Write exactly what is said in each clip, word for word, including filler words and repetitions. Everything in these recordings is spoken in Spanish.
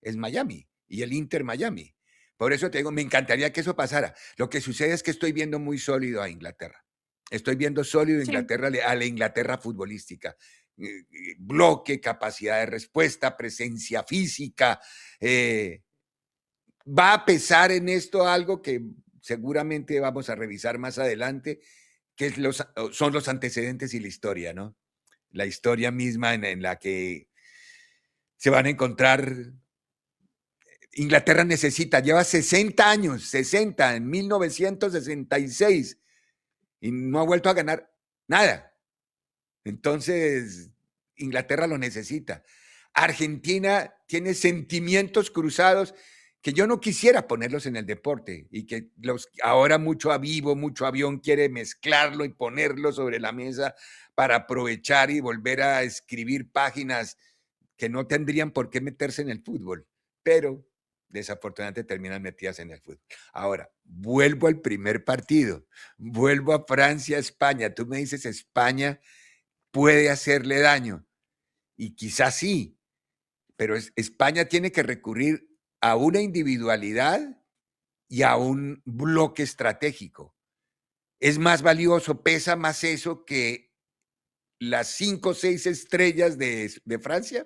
es Miami y el Inter Miami. Por eso te digo, me encantaría que eso pasara. Lo que sucede es que estoy viendo muy sólido a Inglaterra. Estoy viendo sólido a Sí. Inglaterra, a la Inglaterra futbolística. Eh, eh, bloque, capacidad de respuesta, presencia física. Eh, va a pesar en esto algo que seguramente vamos a revisar más adelante, que es los, son los antecedentes y la historia, ¿no? La historia misma en, en la que se van a encontrar. Inglaterra necesita, lleva sesenta años, sesenta, en mil novecientos sesenta y seis, y no ha vuelto a ganar nada. Entonces, Inglaterra lo necesita. Argentina tiene sentimientos cruzados que yo no quisiera ponerlos en el deporte y que los, ahora mucho avivo, mucho avión quiere mezclarlo y ponerlo sobre la mesa para aprovechar y volver a escribir páginas que no tendrían por qué meterse en el fútbol, pero desafortunadamente terminan metidas en el fútbol. Ahora, vuelvo al primer partido, vuelvo a Francia, España. Tú me dices, España puede hacerle daño, y quizás sí, pero es, España tiene que recurrir a una individualidad y a un bloque estratégico. Es más valioso, pesa más eso que las cinco o seis estrellas de, de Francia.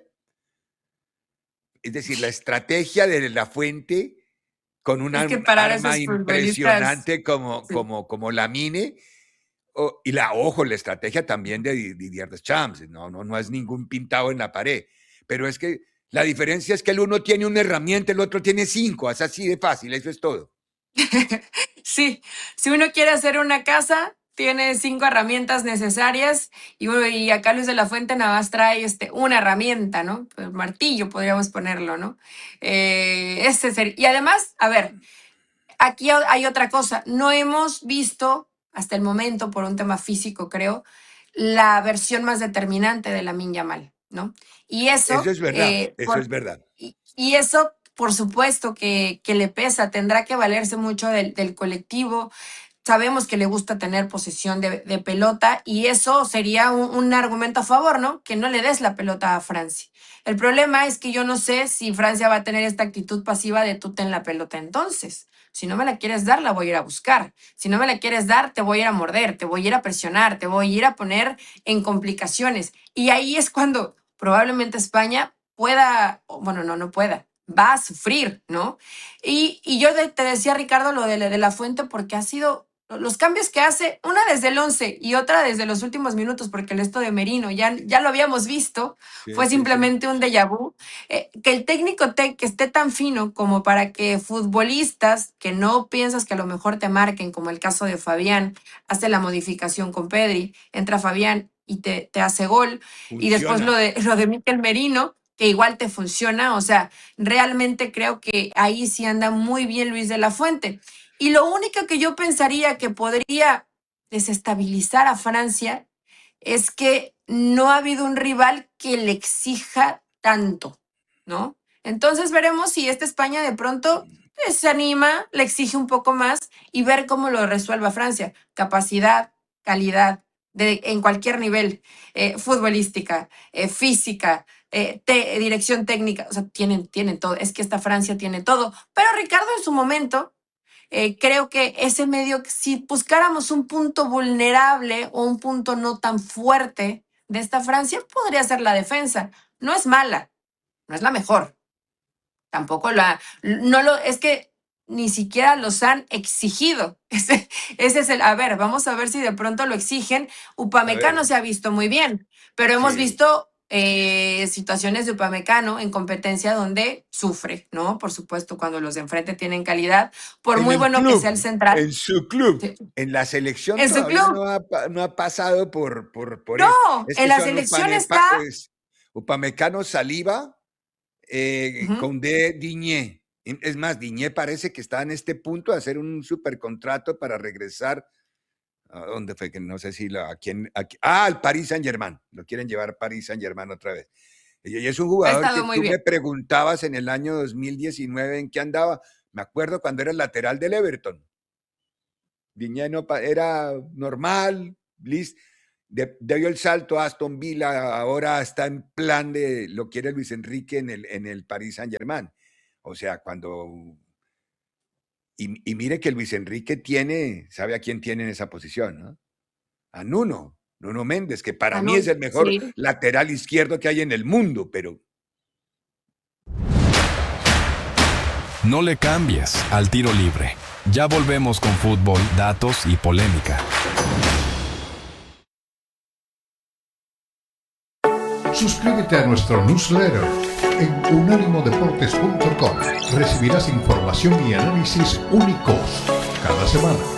Es decir, la estrategia de La Fuente con Es una, que un parar a arma esos futbolistas, impresionante como, sí. como, como Lamine, oh, y la, ojo, la estrategia también de Didier Deschamps, no, no, no es ningún pintado en la pared, pero es que la diferencia es que el uno tiene una herramienta, el otro tiene cinco, es así de fácil, eso es todo. Sí, si uno quiere hacer una casa, tiene cinco herramientas necesarias y, bueno, y acá Luis de la Fuente nada más trae este, una herramienta, ¿no? El martillo podríamos ponerlo, ¿no? Eh, ese ser- y además, a ver, aquí hay otra cosa, no hemos visto hasta el momento, por un tema físico creo, la versión más determinante de Lamine Yamal, ¿no? Y Eso eso, es verdad, eh, eso es por, verdad. y, y eso por supuesto que, que le pesa, tendrá que valerse mucho del, del colectivo. Sabemos que le gusta tener posesión de, de pelota y eso sería un, un argumento a favor, ¿no? Que no le des la pelota a Francia. El problema es que yo no sé si Francia va a tener esta actitud pasiva de tú ten la pelota entonces. Si no me la quieres dar, la voy a ir a buscar. Si no me la quieres dar, te voy a ir a morder, te voy a ir a presionar, te voy a ir a poner en complicaciones. Y ahí es cuando probablemente España pueda, bueno, no, no pueda, va a sufrir, ¿no? Y, y yo de, te decía, Ricardo, lo de, de la Fuente, porque ha sido los cambios que hace, una desde el once y otra desde los últimos minutos, porque el esto de Merino ya, ya lo habíamos visto, Sí, fue sí, sí. simplemente un déjà vu. Eh, que el técnico te, que esté tan fino como para que futbolistas que no piensas que a lo mejor te marquen, como el caso de Fabián, hace la modificación con Pedri, entra Fabián y te, te hace gol, y después lo Funciona. de, lo de Mikel Merino, que igual te funciona, o sea, realmente creo que ahí sí anda muy bien Luis de la Fuente. Y lo único que yo pensaría que podría desestabilizar a Francia es que no ha habido un rival que le exija tanto, ¿no? Entonces veremos si esta España de pronto pues, se anima, le exige un poco más y ver cómo lo resuelva Francia. Capacidad, calidad, de, en cualquier nivel, eh, futbolística, eh, física, eh, te, dirección técnica, o sea, tienen, tienen todo. Es que esta Francia tiene todo. Pero Ricardo en su momento eh, creo que ese medio, si buscáramos un punto vulnerable o un punto no tan fuerte de esta Francia, podría ser la defensa. No es mala, no es la mejor. Tampoco la, no lo, es que ni siquiera los han exigido. Ese, ese es el, a ver, vamos a ver si de pronto lo exigen. A Upamecano ver, se ha visto muy bien, pero hemos sí. visto eh, situaciones de Upamecano en competencia donde sufre, ¿no? Por supuesto, cuando los de enfrente tienen calidad, por En muy el bueno que sea club, el central, en su club, sí, en la selección en su todavía club. no ha, no ha pasado por, por, por eso. No, Es en que la son selección Upane, está. es, Upamecano, Saliba, eh, Uh-huh. Koundé, Diñé. Es más, Diñé parece que está en este punto de hacer un supercontrato para regresar. ¿A dónde fue? Que no sé si la, a quién, a, ah, al Paris Saint Germain. Lo quieren llevar a Paris Saint Germain otra vez. Y es un Ha jugador que estado muy tú me bien. preguntabas en el año dos mil diecinueve en qué andaba. Me acuerdo cuando era el lateral del Everton. Diñé no, era normal, listo. De, dio el salto a Aston Villa, ahora está en plan de lo quiere Luis Enrique en el, en el Paris Saint Germain. O sea, cuando... Y, y mire que Luis Enrique tiene, ¿sabe a quién tiene en esa posición, no? A Nuno, Nuno Méndez, que para A mí Nuno, es el mejor sí. lateral izquierdo que hay en el mundo, pero... No le cambies al tiro libre. Ya volvemos con fútbol, datos y polémica. Suscríbete a nuestro newsletter en unánimo deportes punto com. Recibirás información y análisis únicos cada semana.